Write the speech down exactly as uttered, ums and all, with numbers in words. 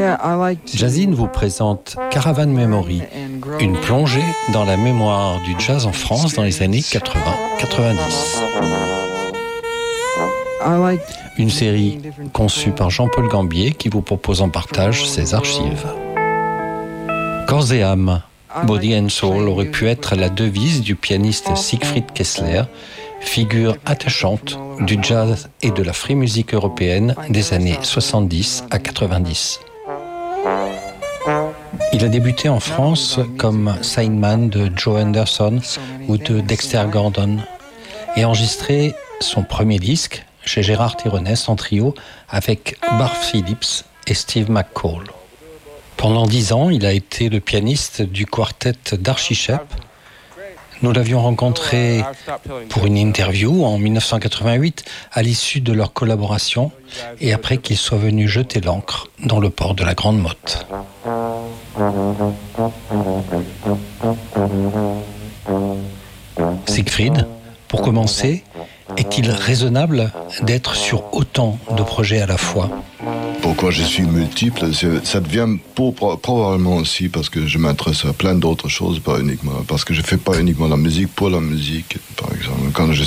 Jazzin vous présente Caravan Memory, une plongée dans la mémoire du jazz en France dans les années quatre-vingts quatre-vingt-dix. Une série conçue par Jean-Paul Gambier qui vous propose en partage ses archives. Corps et âme, Body and Soul aurait pu être la devise du pianiste Siegfried Kessler, figure attachante du jazz et de la free music européenne des années soixante-dix à quatre-vingt-dix. Il a débuté en France comme sideman de Joe Henderson ou de Dexter Gordon et enregistré son premier disque chez Gérard Théronès en trio avec Barb Phillips et Steve McCall. Pendant dix ans, il a été le pianiste du quartet d'Archie Shepp. Nous l'avions rencontré pour une interview en dix-neuf cent quatre-vingt-huit à l'issue de leur collaboration et après qu'il soit venu jeter l'ancre dans le port de la Grande Motte. Siegfried, pour commencer, est-il raisonnable d'être sur autant de projets à la fois ? Pourquoi je suis multiple, ça devient pour, probablement aussi parce que je m'intéresse à plein d'autres choses, pas uniquement, parce que je fais pas uniquement la musique pour la musique, par exemple. Quand je